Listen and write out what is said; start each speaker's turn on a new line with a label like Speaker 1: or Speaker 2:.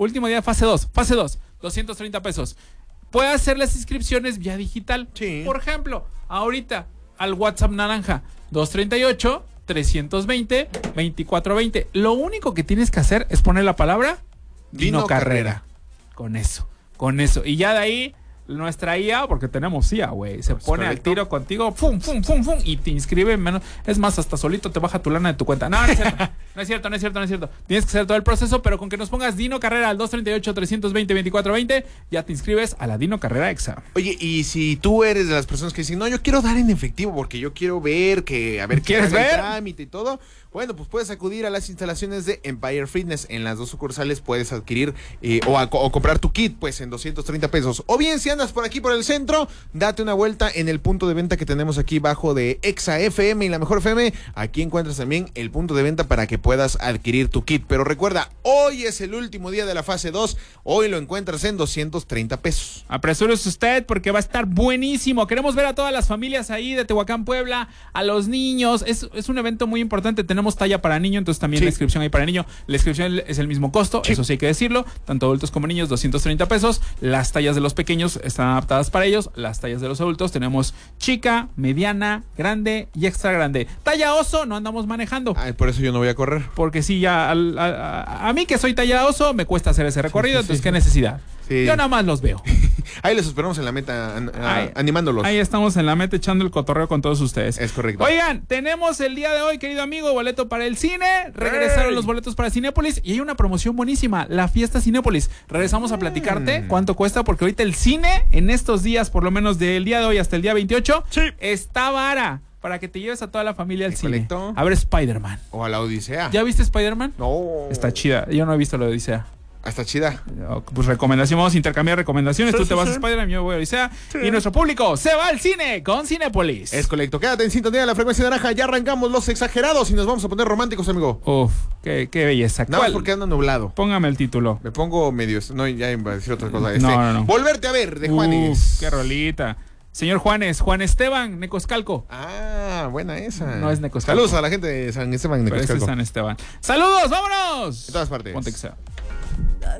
Speaker 1: último día, fase 2, 230 pesos. Puede hacer las inscripciones vía digital.
Speaker 2: Sí.
Speaker 1: Por ejemplo, ahorita al WhatsApp naranja, 238-320-2420. Lo único que tienes que hacer es poner la palabra Dino Carrera. Con eso. Y ya de ahí, nuestra IA, porque tenemos IA, güey, se pone al tiro contigo, ¡fum! Y te inscribe menos. Es más, hasta solito te baja tu lana de tu cuenta. No, no es cierto. No es cierto. Tienes que hacer todo el proceso, pero con que nos pongas Dino Carrera al 238-320-2420, ya te inscribes a la Dino Carrera Exa.
Speaker 2: Oye, y si tú eres de las personas que dicen, no, yo quiero dar en efectivo porque yo quiero ver que, a ver,
Speaker 1: ¿quieres ver?
Speaker 2: El trámite y todo. Bueno, pues puedes acudir a las instalaciones de Empire Fitness. En las 2 sucursales puedes adquirir o comprar tu kit, pues, en 230 pesos. O bien, si andas por aquí, por el centro, date una vuelta en el punto de venta que tenemos aquí bajo de Exa FM y La Mejor FM. Aquí encuentras también el punto de venta para que puedas adquirir tu kit. Pero recuerda, hoy es el último día de la fase 2. Hoy lo encuentras en 230 pesos.
Speaker 1: Apresúrese usted porque va a estar buenísimo. Queremos ver a todas las familias ahí de Tehuacán, Puebla, a los niños. Es un evento muy importante. Tenemos talla para niño, entonces también la inscripción ahí para niño. La inscripción es el mismo costo, eso sí hay que decirlo. Tanto adultos como niños, 230 pesos. Las tallas de los pequeños están adaptadas para ellos. Las tallas de los adultos tenemos chica, mediana, grande y extra grande. Talla oso no andamos manejando.
Speaker 2: Ay, por eso yo no voy a correr.
Speaker 1: Porque sí, ya a mí que soy talla oso me cuesta hacer ese recorrido, entonces qué necesidad. Sí. Yo nada más los veo.
Speaker 2: Ahí les esperamos en la meta, animándolos.
Speaker 1: Ahí estamos en la meta echando el cotorreo con todos ustedes.
Speaker 2: Es correcto.
Speaker 1: Oigan, tenemos el día de hoy, querido amigo, boleto para el cine. Regresaron los boletos para Cinépolis y hay una promoción buenísima, la fiesta Cinépolis. Regresamos a platicarte cuánto cuesta, porque ahorita el cine, en estos días, por lo menos del día de hoy hasta el día 28, está vara. Para que te lleves a toda la familia al cine. A ver Spider-Man.
Speaker 2: O a la Odisea.
Speaker 1: ¿Ya viste Spider-Man?
Speaker 2: No.
Speaker 1: Está chida. Yo no he visto la Odisea.
Speaker 2: Está chida.
Speaker 1: Pues recomendación, vamos a intercambiar recomendaciones. Tú te vas a Spider-Man, yo voy a Odisea. Y nuestro público se va al cine con Cinépolis.
Speaker 2: Es correcto. Quédate en sintonía de la frecuencia naranja. Ya arrancamos los exagerados y nos vamos a poner románticos, amigo.
Speaker 1: Uf, qué belleza.
Speaker 2: Nada más porque anda nublado.
Speaker 1: Póngame el título.
Speaker 2: Me pongo medio. No, ya iba a decir otra cosa.
Speaker 1: No.
Speaker 2: Volverte a ver, de Juanes.
Speaker 1: Qué rolita. Señor Juanes, Juan Esteban, Necoscalco.
Speaker 2: Ah, buena esa.
Speaker 1: No es Necoscalco.
Speaker 2: Saludos a la gente de San Esteban, Necoscalco.
Speaker 1: San Esteban. ¡Saludos! ¡Vámonos!
Speaker 2: En todas partes.
Speaker 1: Ponte que sea.